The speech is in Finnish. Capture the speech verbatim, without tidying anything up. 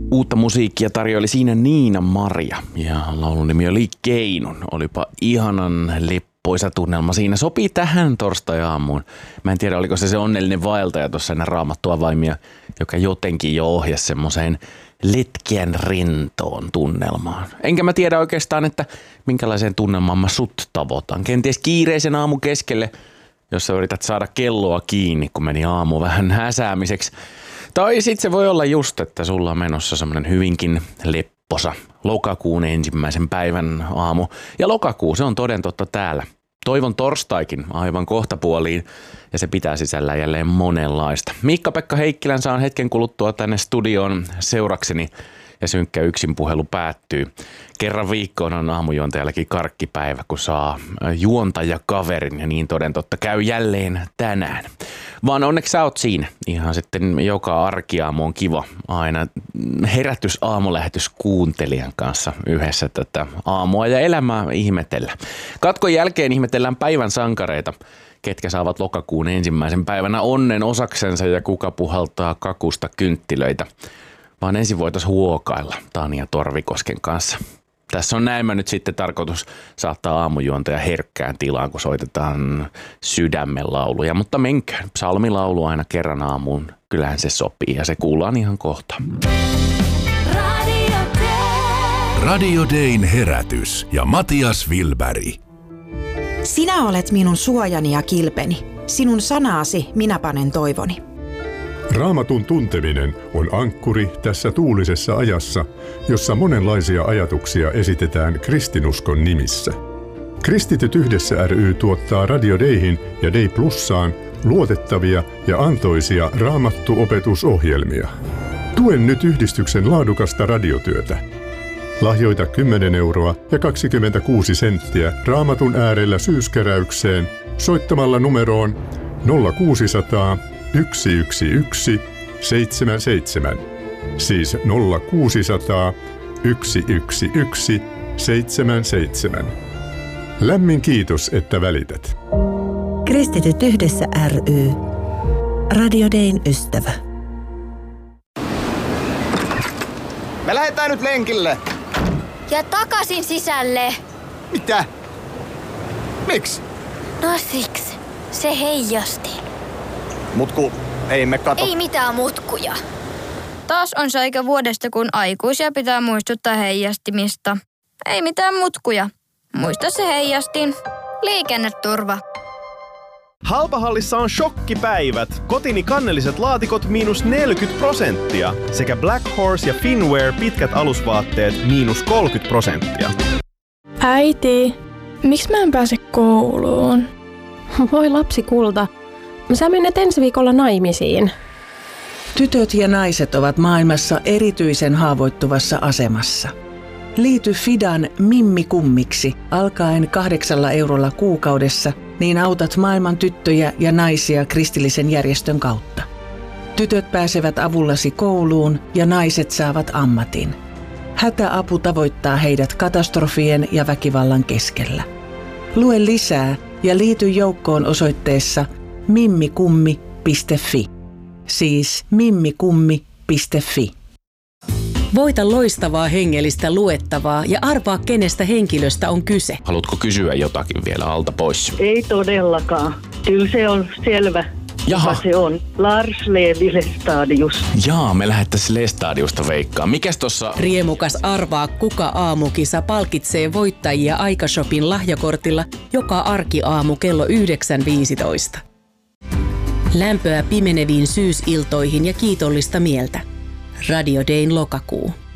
Uutta musiikkia tarjoili siinä Niina Maria ja laulun nimi oli Keinun. Olipa ihanan leppoisa tunnelma siinä. Sopii tähän torstai-aamuun. Mä en tiedä, oliko se se onnellinen vaeltaja tuossa ennen Raamattua vaimia, joka jotenkin jo ohjasi semmoiseen letkeän rentoon tunnelmaan. Enkä mä tiedä oikeastaan, että minkälaiseen tunnelmaan mä sut tavoitan. Kenties kiireisen aamun keskelle, jos sä yrität saada kelloa kiinni, kun meni aamu vähän häsäämiseksi. Tai sit se voi olla just, että sulla on menossa semmoinen hyvinkin lepposa lokakuun ensimmäisen päivän aamu. Ja lokakuu, se on toden totta täällä. Toivon torstaikin aivan kohtapuoliin ja se pitää sisällä jälleen monenlaista. Miikka-Pekka Heikkilän saan hetken kuluttua tänne studioon seurakseni ja synkkä yksinpuhelu päättyy. Kerran viikkoon on aamujuontajallakin karkkipäivä, kun saa juontajakaverin ja niin toden totta käy jälleen tänään. Vaan onneksi sä oot siinä. Ihan sitten joka arkiaamu on kiva aina herätys aamulähetys kuuntelijan kanssa yhdessä tätä aamua ja elämää ihmetellä. Katkon jälkeen ihmetellään päivän sankareita, ketkä saavat lokakuun ensimmäisen päivänä onnen osaksensa ja kuka puhaltaa kakusta kynttilöitä. Vaan ensin voitaisiin huokailla Tania Torvikosken kanssa. Tässä on näin nyt sitten tarkoitus saattaa aamujuontaja herkkään tilaan, kun soitetaan sydämen lauluja. Mutta menköön, psalmilaulu aina kerran aamuun. Kyllähän se sopii ja se kuullaan ihan kohta. Radio Day. Radio Dayn herätys ja Matias Wilberg. Sinä olet minun suojani ja kilpeni. Sinun sanaasi minä panen toivoni. Raamatun tunteminen on ankkuri tässä tuulisessa ajassa, jossa monenlaisia ajatuksia esitetään kristinuskon nimissä. Kristityt yhdessä ry tuottaa Radio Dayhin ja Day Plussaan luotettavia ja antoisia raamattuopetusohjelmia. Tuen nyt yhdistyksen laadukasta radiotyötä. Lahjoita kymmenen euroa ja kaksikymmentäkuusi senttiä Raamatun äärellä syyskeräykseen soittamalla numeroon nolla kuusisataa yksi yksi yksi seitsemän seitsemän, siis nolla kuusisataa yksi yksi yksi seitsemän seitsemän. Lämmin kiitos, että välität. Kristityt yhdessä ry. Radio Dayn ystävä. Me lähdetään nyt lenkille. Ja takaisin sisälle. Mitä? Miksi? No siksi. Se heijasti. Mutku, ei me kato. Ei mitään mutkuja. Taas on se aika vuodesta, kun aikuisia pitää muistuttaa heijastimista. Ei mitään mutkuja. Muista se heijastin. Liikenneturva. Halpahallissa on shokkipäivät. Kotini kannelliset laatikot miinus neljäkymmentä prosenttia. Sekä Black Horse ja Finwear pitkät alusvaatteet miinus kolmekymmentä prosenttia. Äiti, miksi mä en pääse kouluun? Voi lapsi kulta. Sä menet ensi viikolla naimisiin. Tytöt ja naiset ovat maailmassa erityisen haavoittuvassa asemassa. Liity Fidan Mimmi Kummiksi alkaen kahdeksalla eurolla kuukaudessa, niin autat maailman tyttöjä ja naisia kristillisen järjestön kautta. Tytöt pääsevät avullasi kouluun ja naiset saavat ammatin. Hätäapu tavoittaa heidät katastrofien ja väkivallan keskellä. Lue lisää ja liity joukkoon osoitteessa mimmikummi piste fi. Siis mimmikummi piste fi. Voita loistavaa hengellistä luettavaa ja arvaa, kenestä henkilöstä on kyse. Haluatko kysyä jotakin vielä alta pois? Ei todellakaan. Kyllä se on selvä. Jaha. Se on Lars Levi Lestadius. Jaa, me lähettäisiin Lestadiusta veikkaan. Mikäs tossa? Riemukas arvaa, kuka aamukisa palkitsee voittajia Aikashopin lahjakortilla joka arkiaamu kello yhdeksän viisitoista. Lämpöä pimeneviin syysiltoihin ja kiitollista mieltä. Radio Dayn lokakuu.